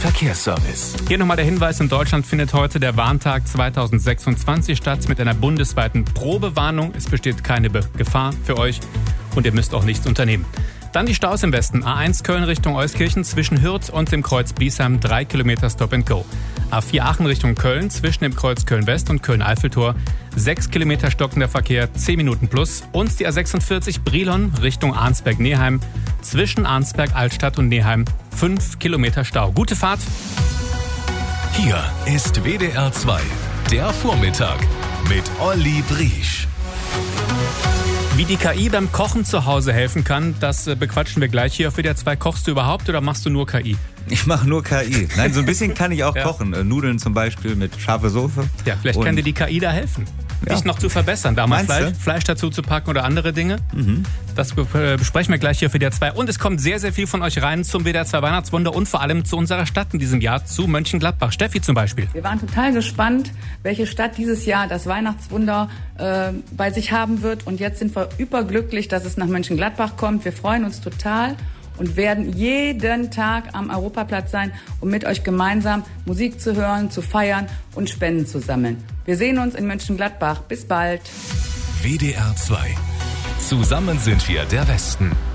Verkehrsservice. Hier nochmal der Hinweis, in Deutschland findet heute der Warntag 2026 statt mit einer bundesweiten Probewarnung. Es besteht keine Gefahr für euch und ihr müsst auch nichts unternehmen. Dann die Staus im Westen. A1 Köln Richtung Euskirchen zwischen Hürth und dem Kreuz Biesheim 3 Kilometer Stop and Go. A4 Aachen Richtung Köln zwischen dem Kreuz Köln-West und Köln-Eiffeltor 6 Kilometer stockender Verkehr, 10 Minuten plus. Und die A46 Brilon Richtung Arnsberg-Neheim zwischen Arnsberg-Altstadt und Neheim 5 Kilometer Stau. Gute Fahrt! Hier ist WDR 2, der Vormittag mit Olli Briesch. Wie die KI beim Kochen zu Hause helfen kann, das bequatschen wir gleich hier auf WDR 2. Kochst du überhaupt oder machst du nur KI? Ich mache nur KI. Nein, so ein bisschen kann ich auch kochen. Nudeln zum Beispiel mit scharfer Soße. Ja, vielleicht kann dir die KI da helfen. Dich noch zu verbessern, da mal Fleisch dazu zu packen oder andere Dinge. Das besprechen wir gleich hier auf WDR 2. Und es kommt sehr, sehr viel von euch rein zum WDR 2 Weihnachtswunder und vor allem zu unserer Stadt in diesem Jahr, zu Mönchengladbach. Steffi zum Beispiel. Wir waren total gespannt, welche Stadt dieses Jahr das Weihnachtswunder bei sich haben wird. Und jetzt sind wir überglücklich, dass es nach Mönchengladbach kommt. Wir freuen uns total und werden jeden Tag am Europaplatz sein, um mit euch gemeinsam Musik zu hören, zu feiern und Spenden zu sammeln. Wir sehen uns in Mönchengladbach. Bis bald. WDR 2. Zusammen sind wir der Westen.